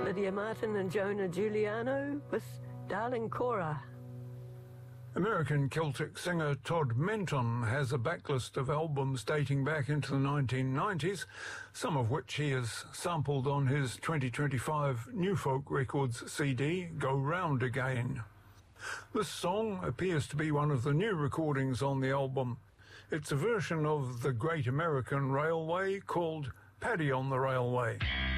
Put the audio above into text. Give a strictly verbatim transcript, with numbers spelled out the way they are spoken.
Lydia Martin and Jonah Giuliano with Darling Cora. American Celtic singer Todd Menton has a backlist of albums dating back into the nineteen nineties, some of which he has sampled on his twenty twenty-five New Folk Records C D, Go Round Again. This song appears to be one of the new recordings on the album. It's a version of the Great American Railway called Paddy on the Railway.